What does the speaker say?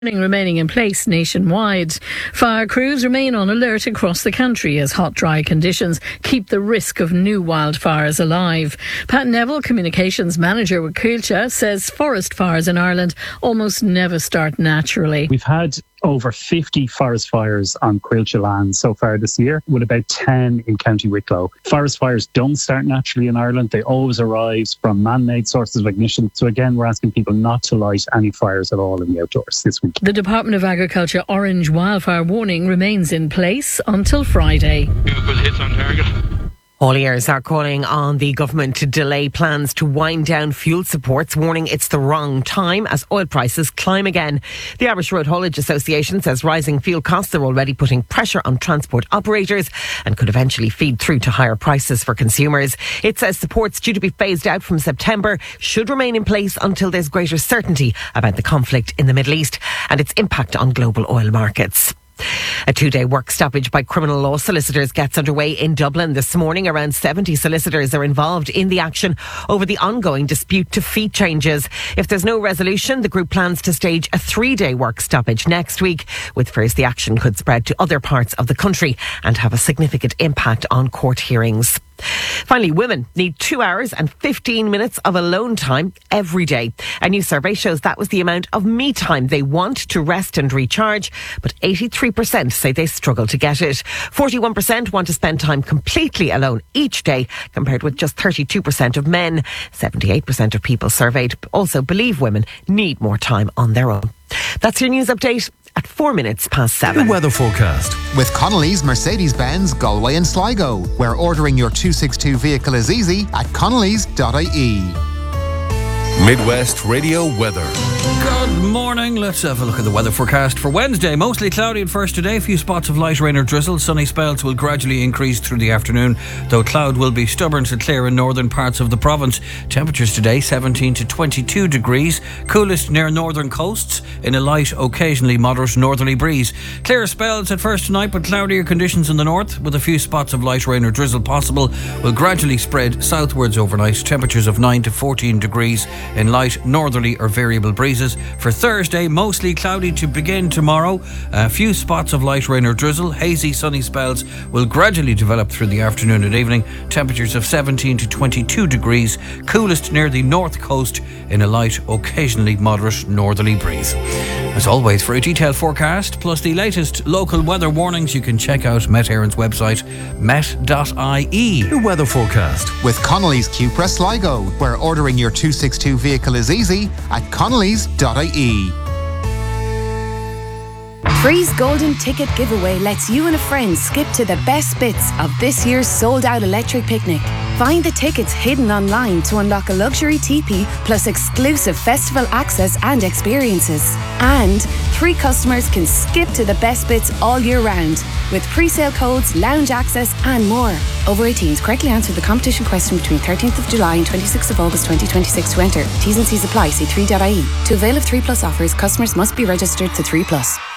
Remaining in place nationwide. Fire crews remain on alert across the country as hot, dry conditions keep the risk of new wildfires alive. Pat Neville, Communications Manager with Coillte, says forest fires in Ireland almost never start naturally. We've had over 50 forest fires on Coillte land so far this year, with about 10 in County Wicklow. Forest fires don't start naturally in Ireland. They always arise from man-made sources of ignition. So again, we're asking people not to light any fires at all in the outdoors this week. The Department of Agriculture orange wildfire warning remains in place until Friday. Good hits on target. Hauliers are calling on the government to delay plans to wind down fuel supports, warning it's the wrong time as oil prices climb again. The Irish Road Haulage Association says rising fuel costs are already putting pressure on transport operators and could eventually feed through to higher prices for consumers. It says supports due to be phased out from September should remain in place until there's greater certainty about the conflict in the Middle East and its impact on global oil markets. A 2-day work stoppage by criminal law solicitors gets underway in Dublin this morning. Around 70 solicitors are involved in the action over the ongoing dispute to fee changes. If there's no resolution, the group plans to stage a 3-day work stoppage next week, with fears the action could spread to other parts of the country and have a significant impact on court hearings. Finally, women need 2 hours and 15 minutes of alone time every day. A new survey shows that was the amount of me time they want to rest and recharge, but 83% say they struggle to get it. 41% want to spend time completely alone each day, compared with just 32% of men. 78% of people surveyed also believe women need more time on their own. That's your news update at 4 minutes past 7. The weather forecast with Connolly's Mercedes-Benz Galway and Sligo, where ordering your 262 vehicle is easy at connellys.ie. Midwest Radio weather. Good morning. Let's have a look at the weather forecast for Wednesday. Mostly cloudy at first today. A few spots of light rain or drizzle. Sunny spells will gradually increase through the afternoon, though cloud will be stubborn to clear in northern parts of the province. Temperatures today 17 to 22 degrees. Coolest near northern coasts in a light, occasionally moderate northerly breeze. Clear spells at first tonight, but cloudier conditions in the north, with a few spots of light rain or drizzle possible, will gradually spread southwards overnight. Temperatures of 9 to 14 degrees in light, northerly or variable breezes. For Thursday, mostly cloudy to begin tomorrow. A few spots of light rain or drizzle. Hazy, sunny spells will gradually develop through the afternoon and evening. Temperatures of 17 to 22 degrees. Coolest near the north coast in a light, occasionally moderate northerly breeze. As always, for a detailed forecast, plus the latest local weather warnings, you can check out Met Éireann's website, met.ie. The weather forecast with Connolly's Cupra Sligo, where ordering your 262 vehicle is easy at connellys.ie. Free's Golden Ticket Giveaway lets you and a friend skip to the best bits of this year's sold-out electric picnic. Find the tickets hidden online to unlock a luxury teepee plus exclusive festival access and experiences. And 3 customers can skip to the best bits all year round with pre-sale codes, lounge access and more. Over 18s, correctly answer the competition question between 13th of July and 26th of August 2026 to enter. T's and C's apply. See 3.ie. To avail of 3 Plus offers, customers must be registered to 3 Plus.